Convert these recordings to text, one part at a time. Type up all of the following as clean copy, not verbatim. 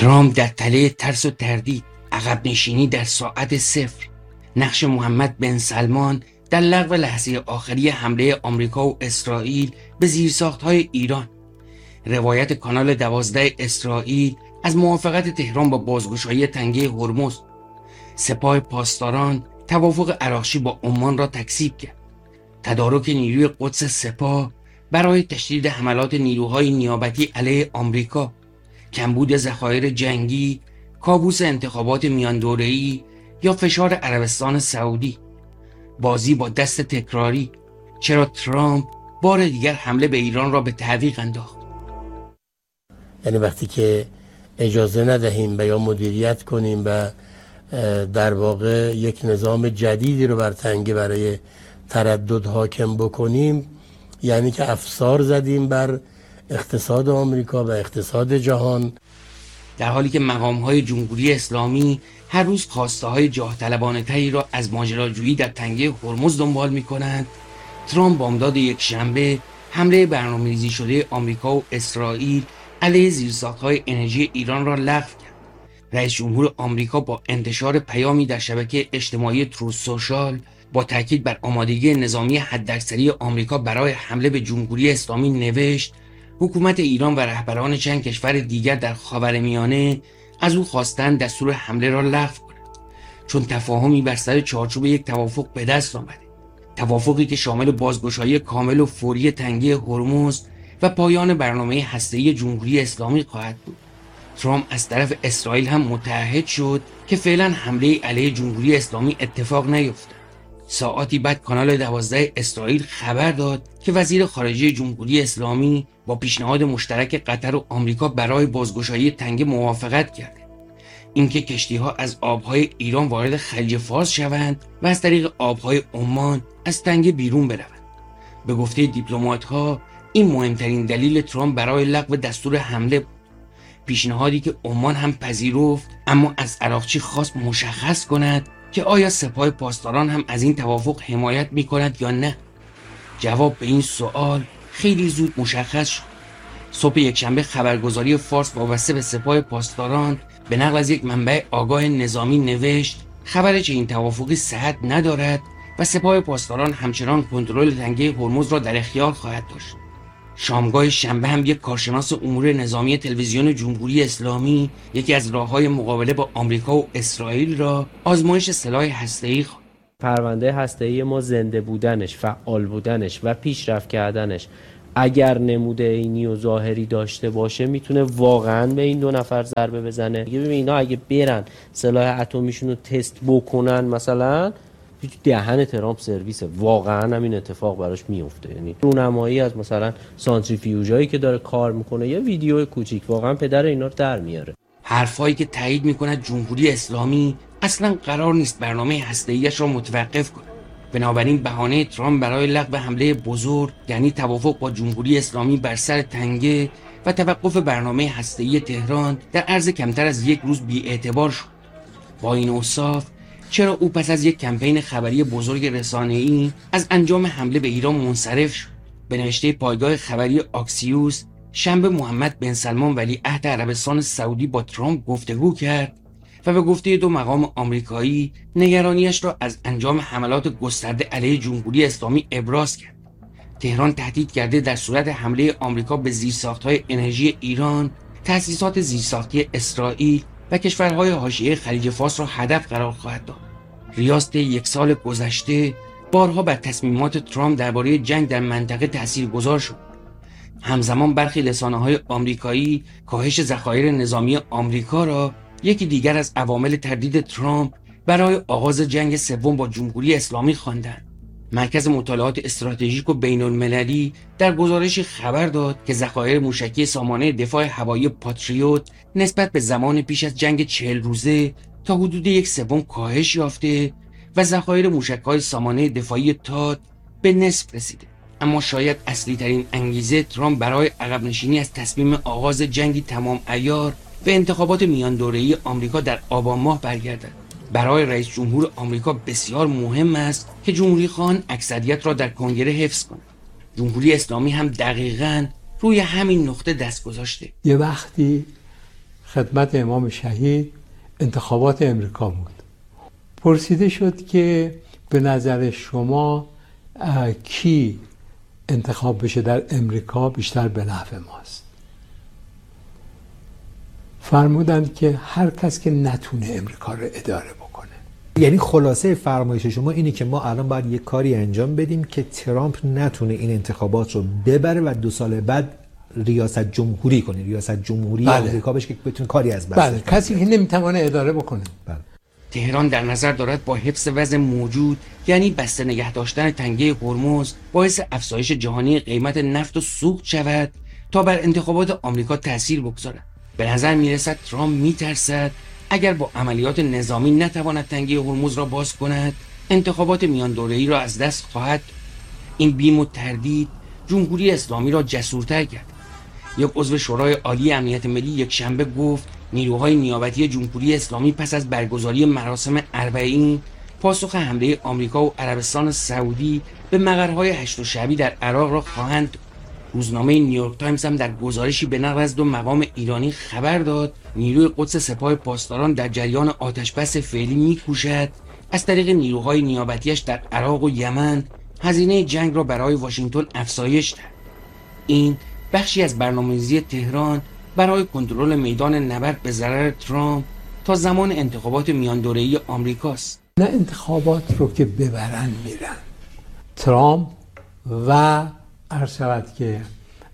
ترامپ در تله ترس و تردید، عقب نشینی در ساعت صفر، نقش محمد بن سلمان در لغو لحظه آخری حمله آمریکا و اسرائیل به زیرساخت‌های ایران، روایت کانال 12 اسرائیل از موافقت تهران با بازگشایی تنگه هرمز، سپاه پاسداران توافق اراغچی با عمان را تکذیب کرد، تدارک نیروی قدس سپاه برای تشدید حملات نیروهای نیابتی علیه آمریکا، کمبود ذخایر جنگی، کابوس انتخابات میان دوره‌ای یا فشار عربستان سعودی، بازی با دست تکراری. چرا ترامپ بار دیگر حمله به ایران را به تعویق انداخت؟ یعنی وقتی که اجازه ندهیم و یا مدیریت کنیم و در واقع یک نظام جدیدی رو بر تنگه برای تردد حاکم بکنیم، یعنی که افسار زدیم بر اقتصاد آمریکا و اقتصاد جهان. در حالی که مقام‌های جمهوری اسلامی هر روز خواسته‌های جاه طلبانه تری را از ماجراجویی در تنگه هرمز دنبال می‌کنند، ترامپ بامداد یک شنبه حمله برنامه‌ریزی شده آمریکا و اسرائیل علیه زیرساخت‌های انرژی ایران را لغو کرد. رئیس جمهور آمریکا با انتشار پیامی در شبکه اجتماعی تروث سوشال با تاکید بر آمادگی نظامی حداکثری آمریکا برای حمله به جمهوری اسلامی نوشت حکومت ایران و رهبران چند کشور دیگر در خاورمیانه از او خواستند دستور حمله را لغو کند، چون تفاهمی بر سر چارچوب یک توافق به دست آمده، توافقی که شامل بازگشایی کامل و فوری تنگه هرمز و پایان برنامه هسته‌ای جمهوری اسلامی خواهد بود. ترامپ از طرف اسرائیل هم متعهد شد که فعلا حمله علیه جمهوری اسلامی اتفاق نیفتد. ساعاتی بعد کانال 12 اسرائیل خبر داد که وزیر خارجه جمهوری اسلامی با پیشنهاد مشترک قطر و آمریکا برای بازگشایی تنگه موافقت کرده. اینکه کشتی‌ها از آب‌های ایران وارد خلیج فارس شوند و از طریق آب‌های عمان از تنگه بیرون بروند. به گفته دیپلمات‌ها این مهمترین دلیل ترامپ برای لغو دستور حمله بود. پیشنهادی که عمان هم پذیرفت، اما از اراغچی خواست مشخص کند که آیا سپاه پاسداران هم از این توافق حمایت می‌کند یا نه. جواب به این سوال خیلی زود مشخص شد. صبح یکشنبه خبرگزاری فارس وابسته به سپاه پاسداران به نقل از یک منبع آگاه نظامی نوشت خبر چنین توافقی صحت ندارد و سپاه پاسداران همچنان کنترل تنگه هرمز را در اختیار خواهد داشت. شامگاه شنبه هم یک کارشناس امور نظامی تلویزیون جمهوری اسلامی یکی از راه‌های مقابله با آمریکا و اسرائیل را آزمایش سلاح هسته‌ای خواند. پرونده هسته‌ای ما زنده بودنش، فعال بودنش و پیشرفت کردنش اگر نموده عینی و ظاهری داشته باشه میتونه واقعا به این دو نفر ضربه بزنه. ببین اینا اگه برن سلاح اتمیشون رو تست بکنن مثلا دهن ترامپ سرویسه، واقعا همین اتفاق براش میفته. یعنی رونمایی از مثلا سانتریفیوژایی که داره کار میکنه یه ویدیو کوچیک واقعا پدر اینا رو در میاره. حرفایی که تایید میکند جمهوری اسلامی اصلا قرار نیست برنامه هسته‌ایش را متوقف کنه. بنابراین بهانه ترامپ برای لغو حمله بزرگ، یعنی توافق با جمهوری اسلامی بر سر تنگه و توقف برنامه هسته‌ای تهران در عرض کمتر از یک روز بی‌اعتبار شد. با این اوصاف چرا او پس از یک کمپین خبری بزرگ رسانه‌ای از انجام حمله به ایران منصرف شد؟ به نوشته پایگاه خبری آکسیوس، شنبه محمد بن سلمان ولیعهد عربستان سعودی با ترامپ گفتگو کرد و به گفته دو مقام آمریکایی نگرانیش را از انجام حملات گسترده علیه جمهوری اسلامی ابراز کرد. تهران تهدید کرده در صورت حمله آمریکا به زیرساخت‌های انرژی ایران، تأسیسات زیرساختی اسرائیل و کشورهای حاشیه خلیج فارس را هدف قرار خواهد داد. ریاست یک سال گذشته بارها بر تصمیمات ترامپ درباره جنگ در منطقه تاثیرگذار شد. همزمان برخی رسانه‌های آمریکایی کاهش ذخایر نظامی آمریکا را یکی دیگر از عوامل تردید ترامپ برای آغاز جنگ سوم با جمهوری اسلامی خواندند. مرکز مطالعات استراتژیک و بین‌المللی در گزارشی خبر داد که ذخایر موشکی سامانه دفاع هوایی پاتریوت نسبت به زمان پیش از جنگ 40 روزه تا حدود 1/3 کاهش یافته و ذخایر موشک‌های سامانه دفاعی تاد به نصف رسیده. اما شاید اصلی ترین انگیزه ترامپ برای عقب نشینی از تصمیم آغاز جنگی تمام عیار و انتخابات میان دوره‌ای آمریکا در آبان ماه برگردد. برای رئیس جمهور آمریکا بسیار مهم است که جمهوری خواهان اکثریت را در کنگره حفظ کند. جمهوری اسلامی هم دقیقاً روی همین نقطه دست گذاشته. یه وقتی خدمت امام شهید انتخابات امریکا بود. پرسیده شد که به نظر شما کی انتخاب بشه در امریکا بیشتر به نفع ماست؟ فرمودند که هر کس که نتونه امریکا رو اداره بکنه. یعنی خلاصه فرمایش شما اینه که ما الان باید یک کاری انجام بدیم که ترامپ نتونه این انتخابات رو ببره و 2 سال بعد ریاست جمهوری کنه، ریاست جمهوری آمریکا بشه که بتونه کاری از بله، کسی که نمیتونه اداره بکنه. بله. تهران در نظر دارد با حفظ وضع موجود، یعنی بسته نگه داشتن تنگه هرمز، باعث افزایش جهانی قیمت نفت و سوخت شود تا بر انتخابات آمریکا تأثیر بگذارد. به نظر میرسد ترامپ میترسد اگر با عملیات نظامی نتواند تنگه هرمز را باز کند، انتخابات میان دوره‌ای را از دست خواهد. این بیم و تردید جمهوری اسلامی را جسورتر کرد. یک عضو شورای عالی امنیت ملی یک شنبه گفت نیروهای نیابتی جمهوری اسلامی پس از برگزاری مراسم اربعین پاسخ حمله آمریکا و عربستان سعودی به مقرهای هشت شعبی در عراق را خواهند. روزنامه نیویورک تایمز هم در گزارشی به نقل از 2 مقام ایرانی خبر داد نیروی قدس سپاه پاسداران در جریان آتشبس فعلی می‌کوشد از طریق نیروهای نیابتیش در عراق و یمن هزینه جنگ را برای واشنگتن افزایش دهد. این بخشی از برنامه‌ریزی تهران برای کنترل میدان نبرد به ضرر ترامپ تا زمان انتخابات میان دوره‌ای آمریکاست. نه انتخابات رو که ببرن میرن. ترامپ و عرض شود که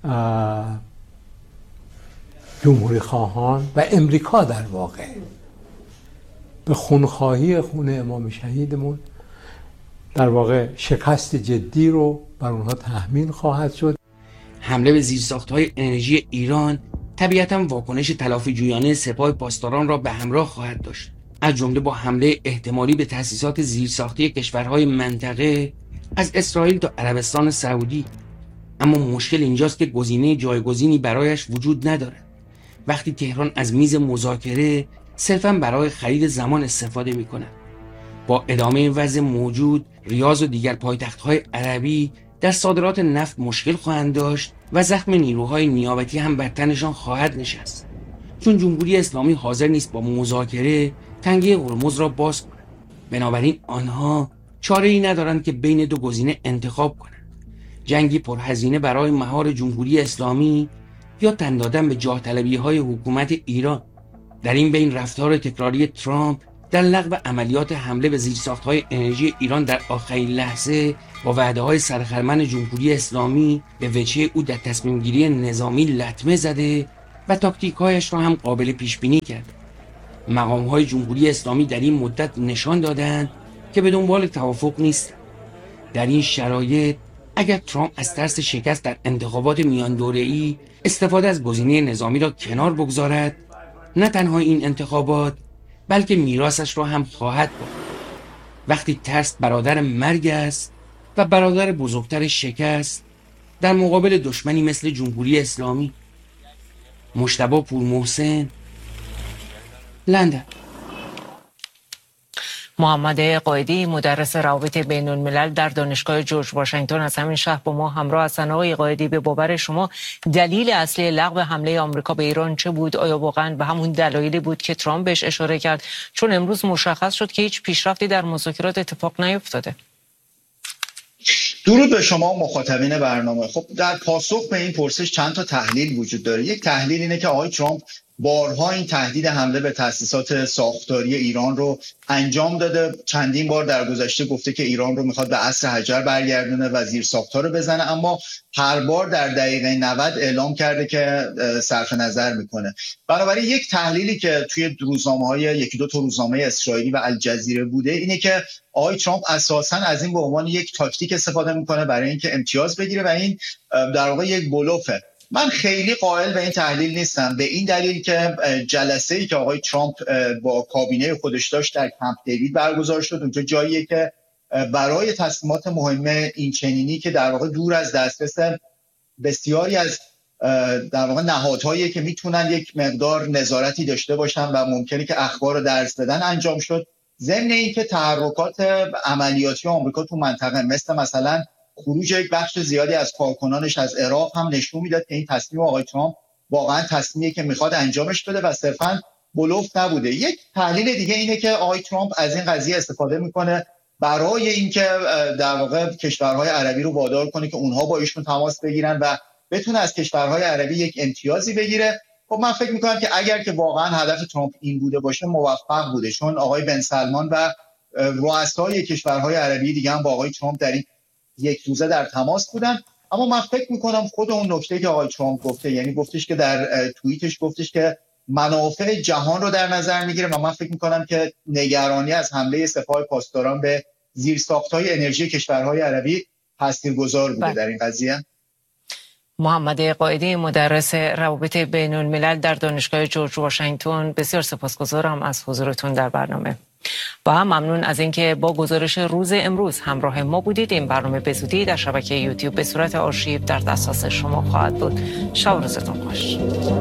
جمهوری خواهان و امریکا در واقع به خونخواهی خون امام شهیدمون در واقع شکست جدی رو بر اونها تحمیل خواهد شد. حمله به زیرساخت‌های انرژی ایران طبیعتاً واکنش تلافی جویانه سپاه پاسداران را به همراه خواهد داشت، از جمله با حمله احتمالی به تأسیسات زیرساختی کشورهای منطقه از اسرائیل تا عربستان سعودی. اما مشکل اینجاست که گزینه جایگزینی برایش وجود ندارد. وقتی تهران از میز مذاکره صرفاً برای خرید زمان استفاده می‌کند. با ادامه وضع موجود، ریاض و دیگر پایتخت‌های عربی در صادرات نفت مشکل خواهند داشت و زخم نیروهای نیابتی هم بر تنشان خواهد نشست، چون جمهوری اسلامی حاضر نیست با مذاکره تنگه هرمز را باز کند. بنابراین آنها چاره‌ای ندارند که بین 2 گزینه انتخاب کنند: جنگی پرهزینه برای مهار جمهوری اسلامی یا تن دادن به جاه طلبی‌های حکومت ایران. در این بین رفتار تکراری ترامپ در لغو عملیات حمله به زیرساخت‌های انرژی ایران در آخرین لحظه با وعده‌های سرخرمن جمهوری اسلامی به وجه او در تصمیم‌گیری نظامی لطمه زده و تاکتیک‌هایش را هم قابل پیش‌بینی کرد. مقام‌های جمهوری اسلامی در این مدت نشان دادند که به دنبال توافق نیستند. در این شرایط اگر ترامپ از ترس شکست در انتخابات میان دوره‌ای استفاده از گزینه نظامی را کنار بگذارد، نه تنها این انتخابات بلکه میراثش را هم خواهد برد. وقتی ترس برادر مرگ است و برادر بزرگتر شکست در مقابل دشمنی مثل جمهوری اسلامی. مجتبی پورمحسن، لندن. محمد قائدی مدرس روابط بین الملل در دانشگاه جورج واشنگتن از همین شهر با ما همراه هستند. آقای قائدی، به باور شما دلیل اصلی لغو حمله آمریکا به ایران چه بود؟ آیا واقعا به همون دلایلی بود که ترامپ بهش اشاره کرد؟ چون امروز مشخص شد که هیچ پیشرفتی در مذاکرات اتفاق نیفتاده. درود به شما مخاطبین برنامه. خب در پاسخ به این پرسش چند تا تحلیل وجود داره. یک تحلیل اینه که آقای ترامپ بارها این تهدید حمله به تأسیسات ساختاری ایران رو انجام داده. چندین بار در گذشته گفته که ایران رو میخواد به عصر حجر برگردونه و زیر ساخت‌ها رو بزنه، اما هر بار در دقیقه 90 اعلام کرده که صرف نظر میکنه. بنابراین یک تحلیلی که توی روزنامه‌های یکی دو تا روزنامه اسرائیلی و الجزیره بوده اینه که آقای ترامپ اساساً از این به عنوان یک تاکتیک استفاده میکنه برای اینکه امتیاز بگیره و این در واقع یک بلوفه. من خیلی قائل به این تحلیل نیستم، به این دلیل که جلسه‌ای که آقای ترامپ با کابینه خودش داشت در کمپ دیوید برگزار شد، اونجا جاییه که برای تصمیمات مهم این چنینی که در واقع دور از دسترس بسیاری از در واقع نهادهایی که میتونن یک مقدار نظارتی داشته باشن و ممکنه که اخبار رو درس بدن انجام شد. ضمن اینکه تحرکات عملیاتی آمریکا تو منطقه مثلا خروج یک بخش زیادی از کارکنانش از عراق هم نشون میداد که این تصمیم آقای ترامپ واقعا تصمیمی که میخواد انجامش بده و صرفاً بلوف نبوده. یک تحلیل دیگه اینه که آقای ترامپ از این قضیه استفاده میکنه برای اینکه در واقع کشورهای عربی رو وادار کنه که اونها با ایشون تماس بگیرن و بتونه از کشورهای عربی یک امتیازی بگیره. خب من فکر میکنم که اگر که واقعا هدف ترامپ این بوده باشه موفق بوده، چون آقای بن سلمان و رؤسای کشورهای عربی دیگه هم با آقای ترامپ در این یک روزه در تماس بودن. اما من فکر میکنم خود اون نکته که آقای ترامپ گفته، یعنی گفتش که در توییتش گفتش که منافع جهان رو در نظر میگیره و من فکر میکنم که نگرانی از حمله سپاه پاسداران به زیرساخت‌های انرژی کشورهای عربی تاثیرگذار بوده در این قضیه. محمد قائدی، مدرس روابط بین الملل در دانشگاه جورج واشنگتن، بسیار سپاسگزارم از حضورتون در برنامه و هم ممنون از اینکه با گزارش روز امروز همراه ما بودید. این برنامه به زودی در شبکه یوتیوب به صورت آرشیو در دسترس شما خواهد بود. شب و روزتون خوش.